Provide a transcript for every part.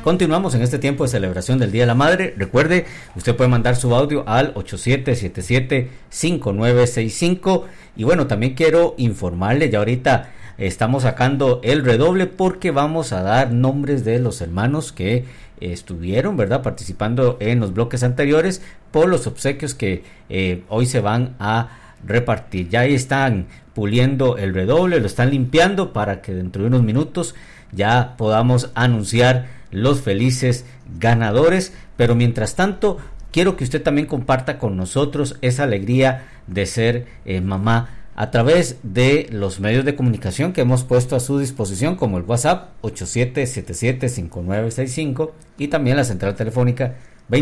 Continuamos en este tiempo de celebración del Día de la Madre. Recuerde, usted puede mandar su audio al 8777-5965. Y bueno, también quiero informarle, ya ahorita estamos sacando el redoble porque vamos a dar nombres de los hermanos que estuvieron, ¿verdad?, participando en los bloques anteriores por los obsequios que hoy se van a repartir. Ya ahí están puliendo el redoble, lo están limpiando para que dentro de unos minutos ya podamos anunciar los felices ganadores. Pero mientras tanto, quiero que usted también comparta con nosotros esa alegría de ser mamá a través de los medios de comunicación que hemos puesto a su disposición, como el WhatsApp 8777-5965 y también la central telefónica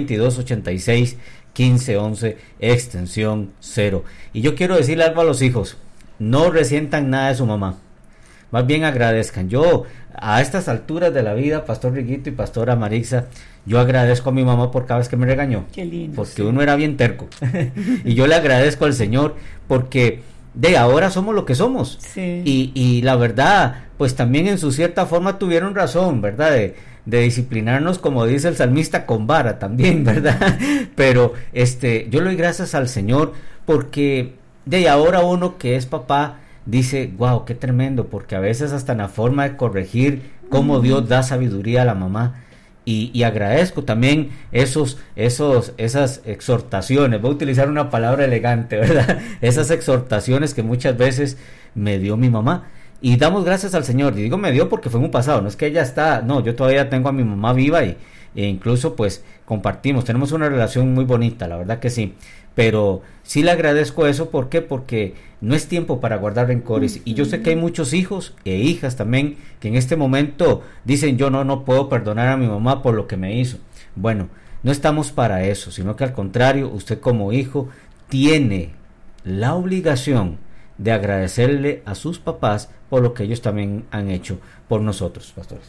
2286-1511 extensión 0. Y yo quiero decirle algo a los hijos: no resientan nada de su mamá, más bien agradezcan. Yo a estas alturas de la vida, Pastor Riguito y Pastora Marixa, yo agradezco a mi mamá por cada vez que me regañó. Qué lindo, porque sí. Uno era bien terco y yo le agradezco al Señor porque de ahora somos lo que somos. Sí. Y la verdad, pues también en su cierta forma tuvieron razón, ¿verdad?, de disciplinarnos, como dice el salmista, con vara también, ¿verdad? Pero yo le doy gracias al Señor porque de ahora uno que es papá dice, wow, qué tremendo, porque a veces hasta en la forma de corregir cómo Dios da sabiduría a la mamá. Y agradezco también esas exhortaciones. Voy a utilizar una palabra elegante, ¿verdad? Esas exhortaciones que muchas veces me dio mi mamá. Y damos gracias al Señor. Y digo me dio porque fue en un pasado, no es que ella está, no, yo todavía tengo a mi mamá viva e incluso pues compartimos, tenemos una relación muy bonita, la verdad que sí. Pero sí le agradezco eso. ¿Por qué? Porque no es tiempo para guardar rencores. Y yo sé que hay muchos hijos e hijas también que en este momento dicen, yo no puedo perdonar a mi mamá por lo que me hizo. Bueno, no estamos para eso, sino que al contrario, usted como hijo tiene la obligación de agradecerle a sus papás por lo que ellos también han hecho por nosotros, pastores.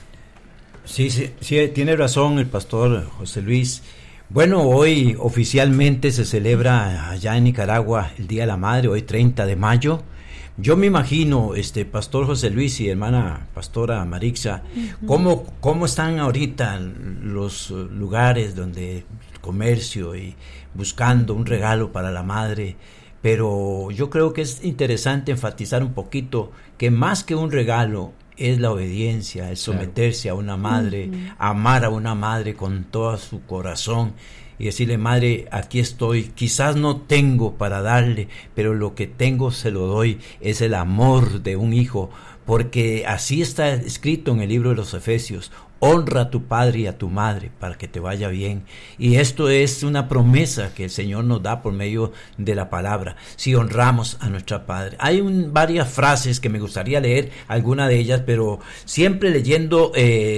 Sí, tiene razón el pastor José Luis. Bueno, hoy oficialmente se celebra allá en Nicaragua el Día de la Madre, hoy 30 de mayo. Yo me imagino, pastor José Luis y hermana pastora Marixa, cómo están ahorita los lugares donde comercio y buscando un regalo para la madre. Pero yo creo que es interesante enfatizar un poquito que más que un regalo es la obediencia, el someterse a una madre, amar a una madre con todo su corazón y decirle, madre, aquí estoy, quizás no tengo para darle, pero lo que tengo se lo doy, es el amor de un hijo, porque así está escrito en el libro de los Efesios: honra a tu padre y a tu madre para que te vaya bien. Y esto es una promesa que el Señor nos da por medio de la palabra, si honramos a nuestra padre. Hay varias frases que me gustaría leer, alguna de ellas, pero siempre leyendo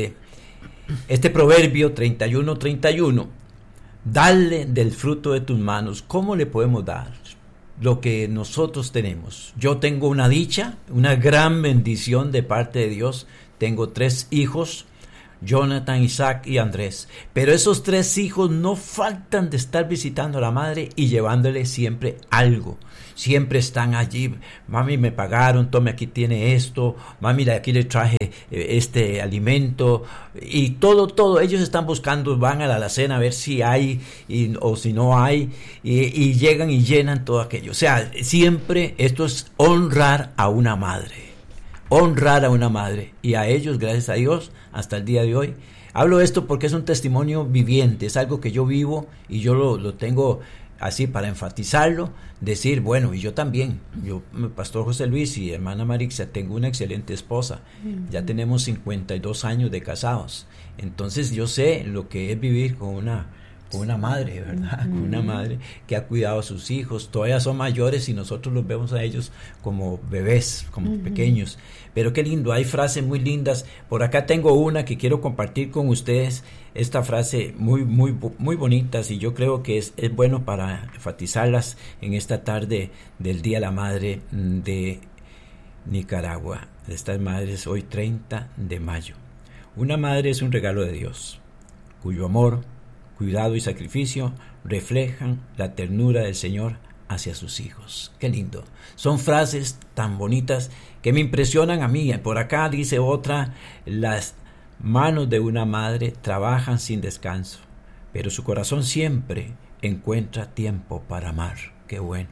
este proverbio 31:31, dale del fruto de tus manos. ¿Cómo le podemos dar lo que nosotros tenemos? Yo tengo una dicha, una gran bendición de parte de Dios. Tengo 3 hijos, Jonathan, Isaac y Andrés, pero esos 3 hijos no faltan de estar visitando a la madre y llevándole siempre algo. Siempre están allí, mami, me pagaron, tome, aquí tiene esto, mami, aquí le traje este alimento, y todo, ellos están buscando, van a la alacena a ver si hay o si no hay, y llegan y llenan todo aquello. O sea, siempre esto es honrar a una madre. Honrar a una madre, y a ellos, gracias a Dios, hasta el día de hoy. Hablo esto porque es un testimonio viviente, es algo que yo vivo y yo lo tengo así para enfatizarlo, decir, bueno, y yo también, yo, pastor José Luis y hermana Marixa, tengo una excelente esposa, ya tenemos 52 años de casados, entonces yo sé lo que es vivir con una madre, ¿verdad? Con una madre que ha cuidado a sus hijos, todavía son mayores y nosotros los vemos a ellos como bebés, como pequeños. Pero qué lindo, hay frases muy lindas. Por acá tengo una que quiero compartir con ustedes, esta frase muy bonitas, y yo creo que es bueno para enfatizarlas en esta tarde del Día de la Madre de Nicaragua. De estas madres, hoy 30 de mayo. Una madre es un regalo de Dios, cuyo amor, cuidado y sacrificio reflejan la ternura del Señor hacia sus hijos. Qué lindo. Son frases tan bonitas que me impresionan a mí. Por acá dice otra, las manos de una madre trabajan sin descanso, pero su corazón siempre encuentra tiempo para amar. Qué bueno.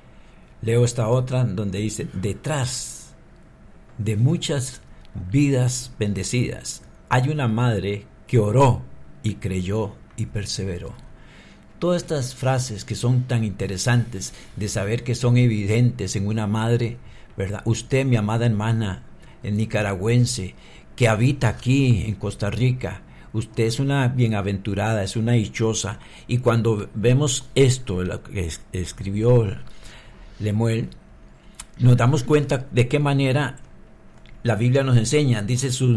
Leo esta otra donde dice: detrás de muchas vidas bendecidas hay una madre que oró y creyó y perseveró. Todas estas frases que son tan interesantes de saber que son evidentes en una madre, ¿verdad? Usted, mi amada hermana nicaragüense, que habita aquí en Costa Rica, usted es una bienaventurada, es una dichosa, y cuando vemos esto, lo que escribió Lemuel, nos damos cuenta de qué manera la Biblia nos enseña. Dice: sus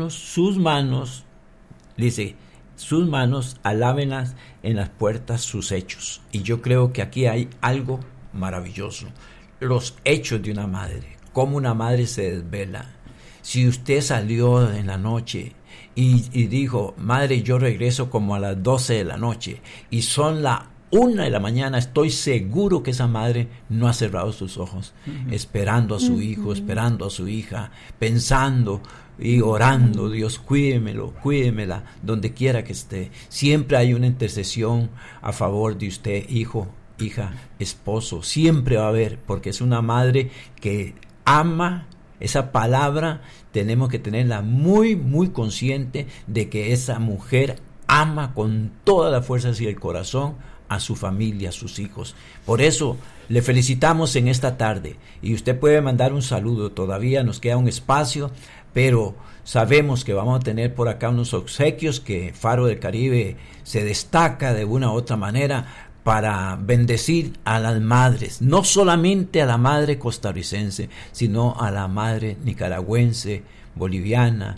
manos, dice, sus manos alábenlas en las puertas sus hechos. Y yo creo que aquí hay algo maravilloso. Los hechos de una madre, cómo una madre se desvela. Si usted salió en la noche y dijo: madre, yo regreso como a las 12 de la noche, y son las 1 de la mañana, estoy seguro que esa madre no ha cerrado sus ojos, esperando a su hijo, esperando a su hija, pensando y orando: Dios, cuídemelo, cuídemela, donde quiera que esté. Siempre hay una intercesión a favor de usted, hijo, hija, esposo, siempre va a haber, porque es una madre que ama. Esa palabra tenemos que tenerla muy, muy consciente de que esa mujer ama con todas las fuerzas y el corazón a su familia, a sus hijos. Por eso le felicitamos en esta tarde, y usted puede mandar un saludo. Todavía nos queda un espacio, pero sabemos que vamos a tener por acá unos obsequios que Faro del Caribe se destaca de una u otra manera para bendecir a las madres, no solamente a la madre costarricense, sino a la madre nicaragüense, boliviana,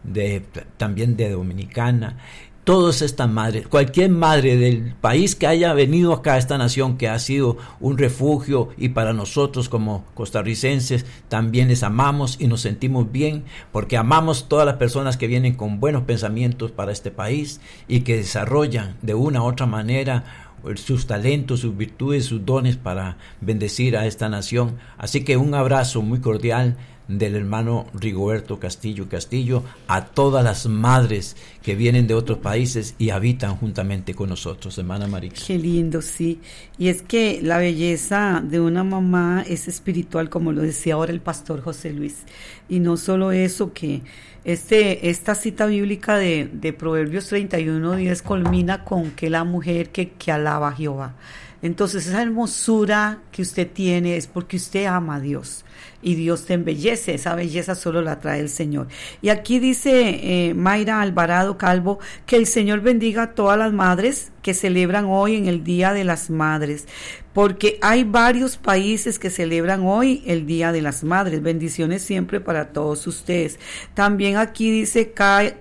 también de dominicana. Todas estas madres, cualquier madre del país que haya venido acá a esta nación, que ha sido un refugio, y para nosotros como costarricenses también les amamos y nos sentimos bien, porque amamos todas las personas que vienen con buenos pensamientos para este país y que desarrollan de una u otra manera sus talentos, sus virtudes, sus dones para bendecir a esta nación. Así que un abrazo muy cordial del hermano Rigoberto Castillo a todas las madres que vienen de otros países y habitan juntamente con nosotros, hermana Marix. Qué lindo, sí. Y es que la belleza de una mamá es espiritual, como lo decía ahora el pastor José Luis. Y no solo eso, que esta cita bíblica de Proverbios 31:10 culmina con que la mujer que alaba a Jehová. Entonces esa hermosura que usted tiene es porque usted ama a Dios y Dios te embellece. Esa belleza solo la trae el Señor. Y aquí dice Mayra Alvarado Calvo que el Señor bendiga a todas las madres que celebran hoy en el Día de las Madres, porque hay varios países que celebran hoy el Día de las Madres. Bendiciones siempre para todos ustedes. También aquí dice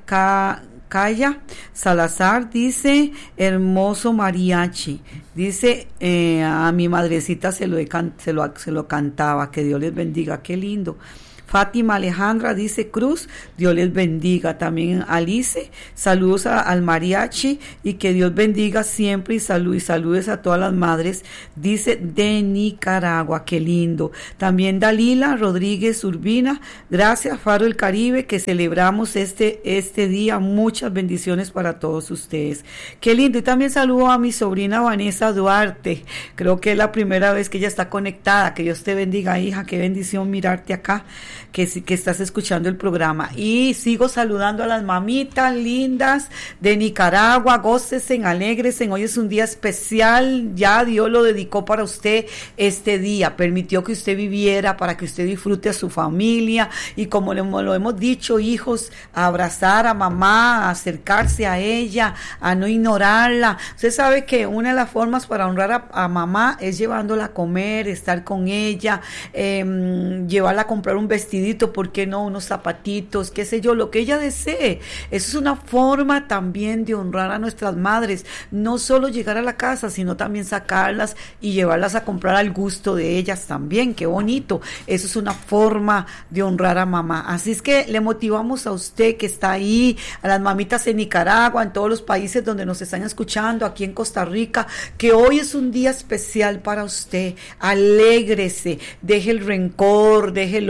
Calla Salazar, dice: hermoso mariachi. Dice: a mi madrecita se lo cantaba. Que Dios les bendiga. Qué lindo. Fátima Alejandra dice: Cruz, Dios les bendiga. También Alice, saludos al mariachi y que Dios bendiga siempre, y saludes a todas las madres, dice, de Nicaragua. Qué lindo. También Dalila Rodríguez Urbina, gracias Faro del Caribe, que celebramos este día. Muchas bendiciones para todos ustedes. Qué lindo. Y también saludo a mi sobrina Vanessa Duarte, creo que es la primera vez que ella está conectada. Que Dios te bendiga, hija, qué bendición mirarte acá, que estás escuchando el programa. Y sigo saludando a las mamitas lindas de Nicaragua. Gócesen, alégresen. Hoy es un día especial. Ya Dios lo dedicó para usted este día. Permitió que usted viviera para que usted disfrute a su familia. Y como lo hemos dicho, hijos, a abrazar a mamá, a acercarse a ella, a no ignorarla. Usted sabe que una de las formas para honrar a mamá es llevándola a comer, estar con ella, llevarla a comprar un vestidito, ¿por qué no? Unos zapatitos, qué sé yo, lo que ella desee. Eso es una forma también de honrar a nuestras madres. No solo llegar a la casa, sino también sacarlas y llevarlas a comprar al gusto de ellas también. Qué bonito. Eso es una forma de honrar a mamá. Así es que le motivamos a usted que está ahí, a las mamitas en Nicaragua, en todos los países donde nos están escuchando, aquí en Costa Rica, que hoy es un día especial para usted. Alégrese, deje el rencor, deje el odio,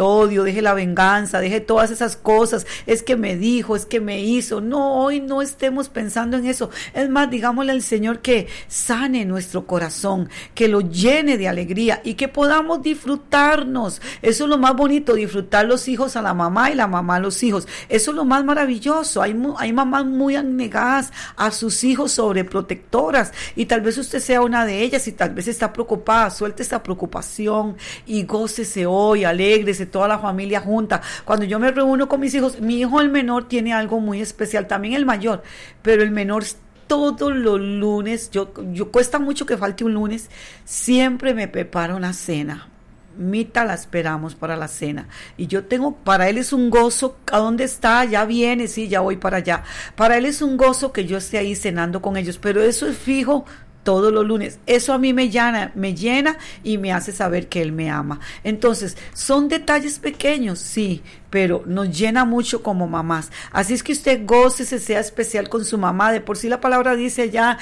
deje la venganza, deje todas esas cosas, es que me dijo, es que me hizo. No, hoy no estemos pensando en eso. Es más, digámosle al Señor que sane nuestro corazón, que lo llene de alegría y que podamos disfrutarnos. Eso es lo más bonito, disfrutar los hijos a la mamá y la mamá a los hijos. Eso es lo más maravilloso. Hay mamás muy anegadas a sus hijos, sobreprotectoras, y tal vez usted sea una de ellas y tal vez está preocupada. Suelte esta preocupación y gócese hoy, alégrese, toda la familia junta. Cuando yo me reúno con mis hijos, mi hijo el menor tiene algo muy especial, también el mayor, pero el menor todos los lunes, yo cuesta mucho que falte un lunes, siempre me prepara una cena. Mita la esperamos para la cena y yo tengo, para él es un gozo. ¿A dónde está? Ya viene, sí, ya voy para allá. Para él es un gozo que yo esté ahí cenando con ellos, pero eso es fijo todos los lunes. Eso a mí me llena y me hace saber que él me ama. Entonces, son detalles pequeños, sí, pero nos llena mucho como mamás. Así es que usted gócese, sea especial con su mamá. De por sí la palabra dice ya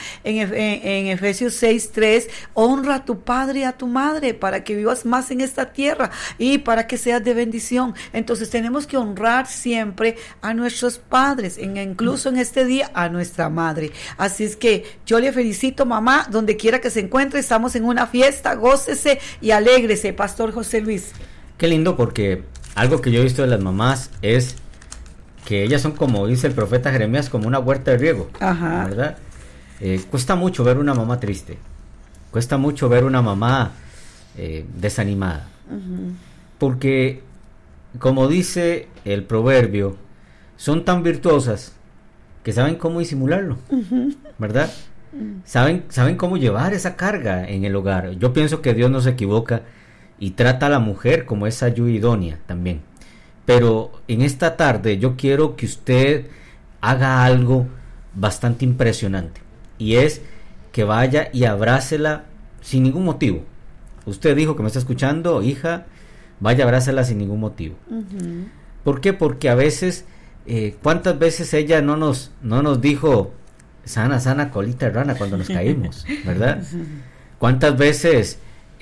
en Efesios 6:3, honra a tu padre y a tu madre para que vivas más en esta tierra y para que seas de bendición. Entonces tenemos que honrar siempre a nuestros padres, incluso en este día a nuestra madre. Así es que yo le felicito, mamá, donde quiera que se encuentre. Estamos en una fiesta, gócese y alégrese, Pastor José Luis. Qué lindo, porque algo que yo he visto de las mamás es que ellas son, como dice el profeta Jeremías, como una huerta de riego. Ajá. ¿Verdad? Cuesta mucho ver una mamá triste. Cuesta mucho ver una mamá desanimada. Uh-huh. Porque, como dice el proverbio, son tan virtuosas que saben cómo disimularlo. Uh-huh. ¿Verdad? Uh-huh. Saben cómo llevar esa carga en el hogar. Yo pienso que Dios no se equivoca y trata a la mujer como esa ayuda idónea también. Pero en esta tarde yo quiero que usted haga algo bastante impresionante, y es que vaya y abrácela sin ningún motivo. Usted dijo que me está escuchando, hija, vaya, abrácela sin ningún motivo. Uh-huh. ¿Por qué? Porque a veces, ¿cuántas veces ella no nos dijo sana, sana colita de rana cuando nos caímos? ¿Verdad? ¿Cuántas veces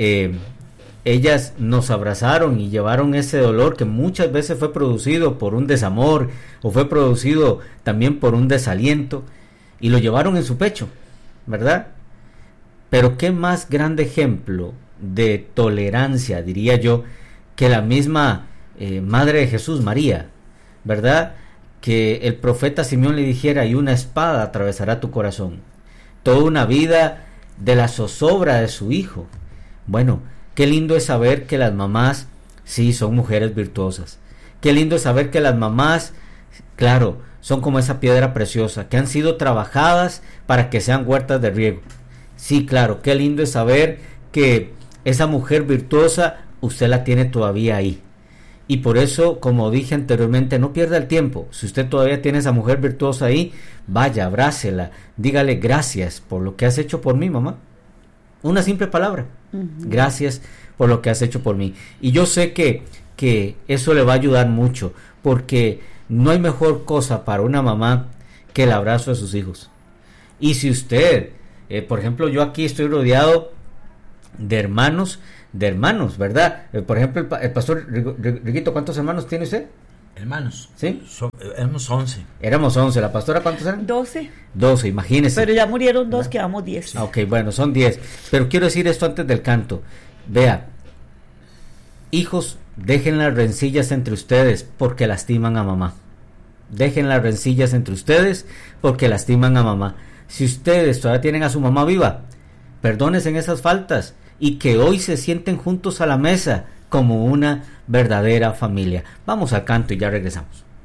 ellas nos abrazaron y llevaron ese dolor que muchas veces fue producido por un desamor o fue producido también por un desaliento, y lo llevaron en su pecho, ¿verdad? Pero qué más grande ejemplo de tolerancia, diría yo, que la misma Madre de Jesús, María, ¿verdad? Que el profeta Simeón le dijera: y una espada atravesará tu corazón. Toda una vida de la zozobra de su hijo. Bueno, qué lindo es saber que las mamás sí son mujeres virtuosas. Qué lindo es saber que las mamás, claro, son como esa piedra preciosa, que han sido trabajadas para que sean huertas de riego. Sí, claro, qué lindo es saber que esa mujer virtuosa usted la tiene todavía ahí. Y por eso, como dije anteriormente, no pierda el tiempo. Si usted todavía tiene esa mujer virtuosa ahí, vaya, abrácela, dígale: gracias por lo que has hecho por mí, mamá. Una simple palabra. Uh-huh. Gracias por lo que has hecho por mí. Y yo sé que eso le va a ayudar mucho, porque no hay mejor cosa para una mamá que el abrazo de sus hijos. Y si usted, por ejemplo, yo aquí estoy rodeado de hermanos, ¿verdad? Por ejemplo, el pastor Riquito, ¿cuántos hermanos tiene usted? Hermanos. ¿Sí? Éramos 11. Éramos 11. ¿La pastora cuántos eran? 12. 12, imagínese. Pero ya murieron 2, quedamos 10. Ok, bueno, son 10. Pero quiero decir esto antes del canto. Vea, hijos, dejen las rencillas entre ustedes porque lastiman a mamá. Dejen las rencillas entre ustedes porque lastiman a mamá. Si ustedes todavía tienen a su mamá viva, perdónense en esas faltas y que hoy se sienten juntos a la mesa como una verdadera familia. Vamos al canto y ya regresamos.